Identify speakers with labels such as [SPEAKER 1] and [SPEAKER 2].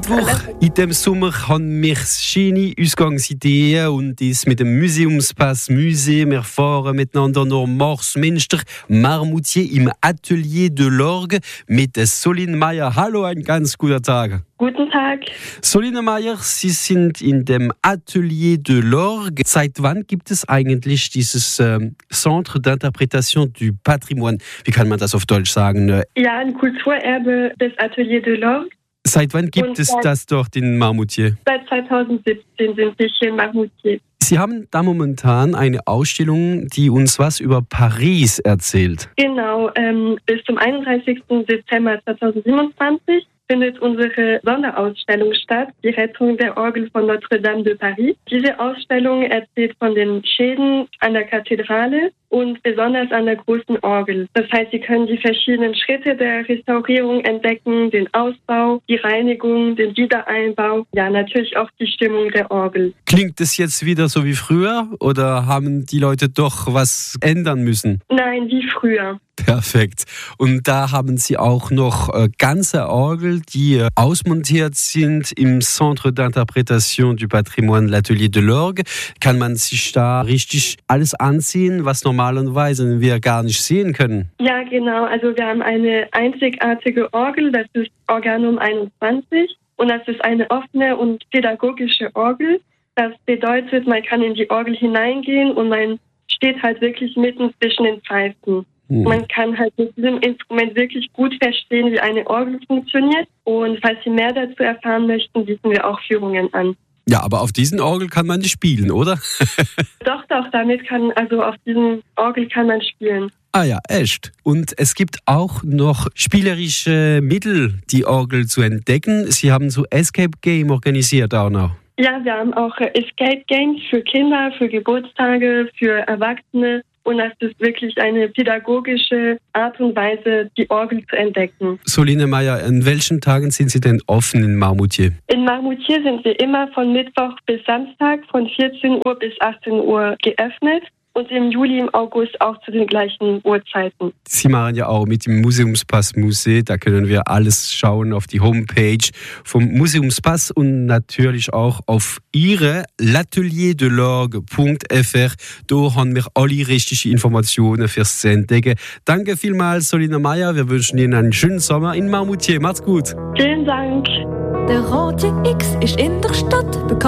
[SPEAKER 1] Mittwoch in dem Sommer haben wir schöne Ausgangsideen und das mit dem Museumspass Musée. Wir fahren miteinander nach Mars-Münster, Marmoutier im Atelier de l'Orgue mit Soline Meyer. Hallo, einen ganz guten Tag.
[SPEAKER 2] Guten Tag.
[SPEAKER 1] Soline Meyer, Sie sind in dem Atelier de l'Orgue. Seit wann gibt es eigentlich dieses Centre d'Interprétation du Patrimoine? Wie kann man das auf Deutsch sagen?
[SPEAKER 2] Ja, ein Kulturerbe des Atelier de l'Orgue.
[SPEAKER 1] Seit wann gibt es das dort in Marmoutier?
[SPEAKER 2] Seit 2017 sind wir hier in Marmoutier.
[SPEAKER 1] Sie haben da momentan eine Ausstellung, die uns was über Paris erzählt.
[SPEAKER 2] Genau, bis zum 31. Dezember 2027 findet unsere Sonderausstellung statt, die Rettung der Orgel von Notre-Dame de Paris. Diese Ausstellung erzählt von den Schäden an der Kathedrale und besonders an der großen Orgel. Das heißt, Sie können die verschiedenen Schritte der Restaurierung entdecken, den Ausbau, die Reinigung, den Wiedereinbau, ja, natürlich auch die Stimmung der Orgel.
[SPEAKER 1] Klingt es jetzt wieder so wie früher oder haben die Leute doch was ändern müssen?
[SPEAKER 2] Nein, wie früher.
[SPEAKER 1] Perfekt. Und da haben Sie auch noch ganze Orgel, die ausmontiert sind im Centre d'Interprétation du Patrimoine, l'Atelier de l'Orgue. Kann man sich da richtig alles ansehen, was normalerweise wir gar nicht sehen können?
[SPEAKER 2] Ja, genau. Also wir haben eine einzigartige Orgel, das ist Organum 21. Und das ist eine offene und pädagogische Orgel. Das bedeutet, man kann in die Orgel hineingehen und man steht halt wirklich mitten zwischen den Pfeifen. Man kann halt mit diesem Instrument wirklich gut verstehen, wie eine Orgel funktioniert. Und falls Sie mehr dazu erfahren möchten, bieten wir auch Führungen an.
[SPEAKER 1] Ja, aber auf diesen Orgel kann man nicht spielen, oder?
[SPEAKER 2] Doch, auf diesem Orgel kann man spielen.
[SPEAKER 1] Ah ja, echt. Und es gibt auch noch spielerische Mittel, die Orgel zu entdecken. Sie haben so Escape Game organisiert auch noch.
[SPEAKER 2] Ja, wir haben auch Escape Games für Kinder, für Geburtstage, für Erwachsene. Und das ist wirklich eine pädagogische Art und Weise, die Orgel zu entdecken.
[SPEAKER 1] Soline Meyer, an welchen Tagen sind Sie denn offen in Marmoutier?
[SPEAKER 2] In Marmoutier sind wir immer von Mittwoch bis Samstag von 14 Uhr bis 18 Uhr geöffnet. Und im Juli, im August auch zu den gleichen Uhrzeiten.
[SPEAKER 1] Sie machen ja auch mit dem Museumspass Musée, da können wir alles schauen auf die Homepage vom Museumspass und natürlich auch auf Ihre l'atelierdelorgue.fr. Da haben wir alle richtigen Informationen fürs Entdecken. Danke vielmals, Soline Meyer. Wir wünschen Ihnen einen schönen Sommer in Marmoutier. Macht's gut.
[SPEAKER 2] Vielen Dank.
[SPEAKER 3] Der Radio X ist in der Stadt bekannt.